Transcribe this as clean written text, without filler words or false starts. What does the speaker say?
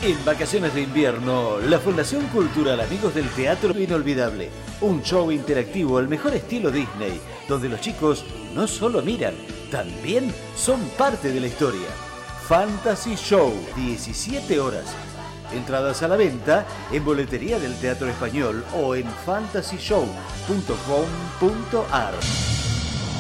En vacaciones de invierno, la Fundación Cultural Amigos del Teatro Inolvidable. Un show interactivo al mejor estilo Disney, donde los chicos no solo miran, también son parte de la historia. Fantasy Show, 17 horas. Entradas a la venta en boletería del Teatro Español o en fantasyshow.com.ar.